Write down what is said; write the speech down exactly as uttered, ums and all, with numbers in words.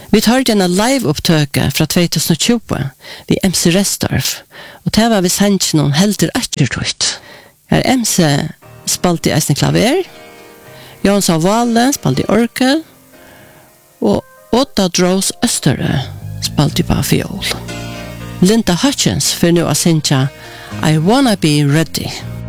Vi tar gärna live-upptöka fra tjugohundratjugo vid M C Restorff, og det var vi sendt noen helter ettertøyt. Her M C spalte i eisen klaver, Jansson Wale spalte i orkel, og Åtta Dros Østerø spalte på fiol. Linda Hutchins for nu å synge I Wanna Be Ready.